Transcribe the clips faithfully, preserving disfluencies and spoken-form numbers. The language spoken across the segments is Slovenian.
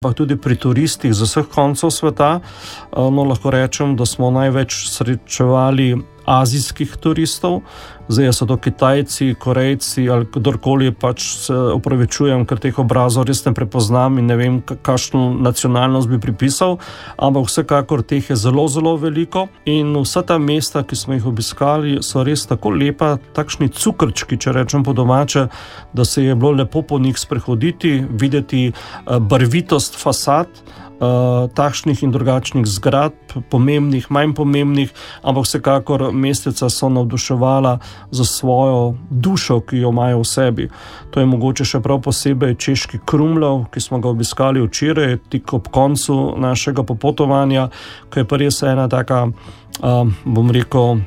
pa tudi pri turistih z vseh koncev sveta. No, lahko rečem, da smo največ srečevali azijskih turistov, zdaj so to Kitajci, Korejci ali kdorkoli, pač se opravičujem, ker teh obrazov res ne prepoznam in ne vem, kakšno nacionalnost bi pripisal, ampak vsekakor teh je zelo, zelo veliko in vsa ta mesta, ki smo jih obiskali, so res tako lepa, takšni cukrčki, če rečem po domače, da se je bilo lepo po njih sprehoditi, videti barvitost fasad, Uh, takšnih in drugačnih zgradb, pomembnih, manj pomembnih, ampak vsekakor mesteca so navduševala za svojo dušo, ki jo imajo v sebi. To je mogoče še prav posebej Češki Krumlov, ki smo ga obiskali včeraj, tik ob koncu našega popotovanja, ko je pa res ena taka, uh, bom rekel,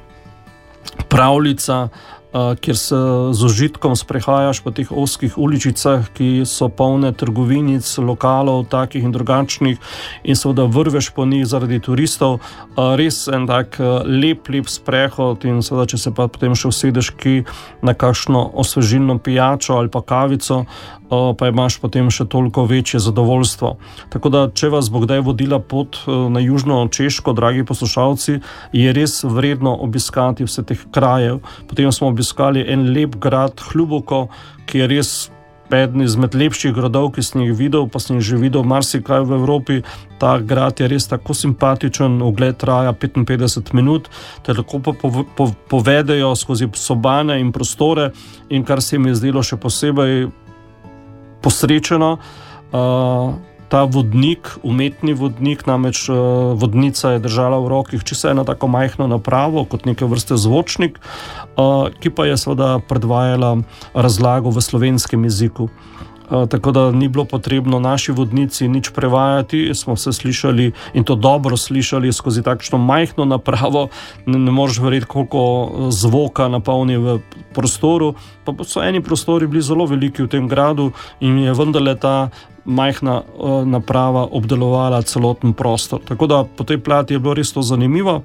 pravljica, Uh, kjer se z užitkom sprehajaš po teh ozkih uličicah, ki so polne trgovinic, lokalov, takih in drugačnih, in seveda vrveš po njih zaradi turistov. Uh, res en tak uh, lep, lep sprehod in seveda, če se pa potem še usedeš ki na kakšno osvežilno pijačo ali pa kavico, uh, pa imaš potem še toliko večje zadovoljstvo. Tako da, če vas bo kdaj vodila pot uh, na južno Češko, dragi poslušalci, je res vredno obiskati vse teh krajev. Potem smo obiskali iskali en lep grad Hluboko, ki je res eden izmed lepših gradov, ki sem jih videl, pa sem jih že videl marsikaj v Evropi. Ta grad je res tako simpatičen, ogled traja petinpetdeset minut, te lahko po, po, povedejo skozi sobane in prostore, in kar se mi je zdelo še posebej posrečeno, uh, ta vodnik, umetni vodnik, namreč uh, vodnica je držala v rokih čisto eno tako majhno napravo, kot neke vrste zvočnik, uh, ki pa je seveda predvajala razlago v slovenskem jeziku. Uh, tako da ni bilo potrebno naši vodnici nič prevajati, smo se slišali in to dobro slišali skozi takšno majhno napravo, ne, ne moreš verjeti, koliko zvoka napolni v prostoru, pa so eni prostori bili zelo veliki v tem gradu in je vendarle ta majhna uh, naprava obdelovala celoten prostor. Tako da po tej plati je bilo res to zanimivo.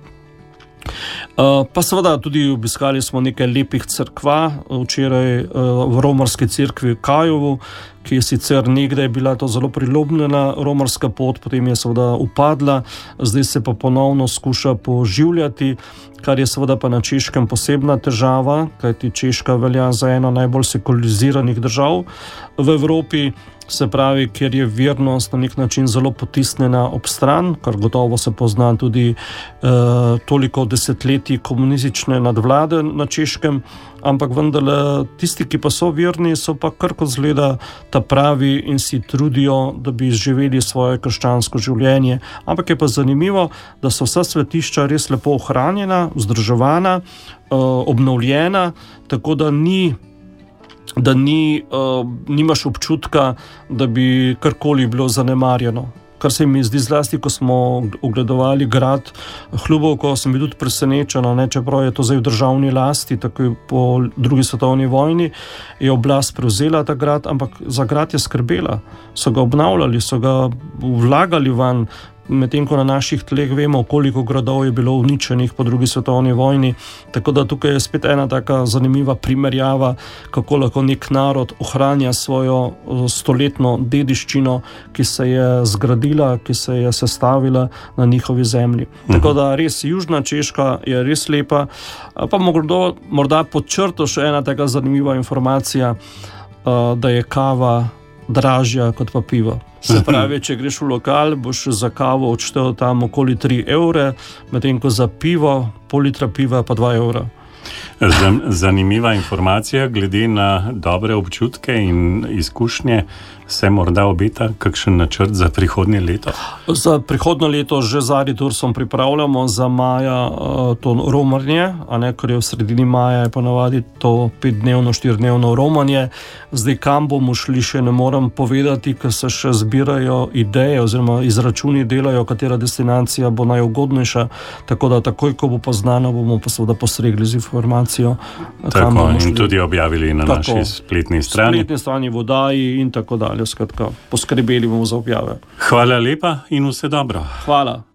Uh, pa seveda tudi obiskali smo nekaj lepih cerkva, včeraj uh, v romarski cerkvi v Kajovu, ki je sicer nekdaj bila to zelo priljubljena romarska pot, potem je seveda upadla, zdaj se pa ponovno skuša poživljati, kar je seveda pa na Češkem posebna težava, kajti Češka velja za eno najbolj sekuliriziranih držav v Evropi, se pravi, kjer je vernost na nek način zelo potisnjena ob stran, kar gotovo se pozna tudi uh, toliko desetletij komunistične nadvlade na Češkem, ampak vendarle tisti, ki pa so verni, so pa kar kot zgleda ta pravi in si trudijo, da bi izživeli svoje krščansko življenje. Ampak je pa zanimivo, da so vsa svetišča res lepo ohranjena, vzdrževana, uh, obnovljena, tako da ni da ni, uh, nimaš občutka, da bi karkoli bilo zanemarjeno. Kar se mi zdi zlasti, ko smo ogledovali grad Hluboko, sem bil tudi presenečen, ne, čeprav je to zdaj v državni lasti, tako po drugi svetovni vojni je oblast prevzela ta grad, ampak za grad je skrbela. So ga obnavljali, so ga vlagali van, medtem ko na naših tleh vemo, koliko gradov je bilo uničenih po drugi svetovni vojni. Tako da tukaj je spet ena taka zanimiva primerjava, kako lahko nek narod ohranja svojo stoletno dediščino, ki se je zgradila, ki se je sestavila na njihovi zemlji. Mhm. Tako da res Južna Češka je res lepa. Pa morda, morda pod črto še ena taka zanimiva informacija, da je kava dražja kot pa pivo. Se pravi, če greš v lokal, boš za kavo odštel tam okoli tri evre, medtem ko za pivo, pol litra piva pa dva evra. Zanimiva informacija, glede na dobre občutke in izkušnje, se morda obeta kakšen načrt za prihodnje leto? Za prihodnje leto že z Aritursom pripravljamo za maja to romanje, a ne, ker je v sredini maja je ponavadi to petdnevno, štirdnevno romanje. Zdaj, kam bomo šli, še ne moram povedati, ker se še zbirajo ideje oziroma izračuni delajo, katera destinacija bo najugodnejša, tako da takoj, ko bo poznano, bomo pa seveda postregli z informacijo. Tako, in tudi objavili na tako, naši spletni strani. Spletni strani, vodaji in tako dalje. Skratka, poskrbeli bomo za objave. Hvala lepa in vse dobro. Hvala.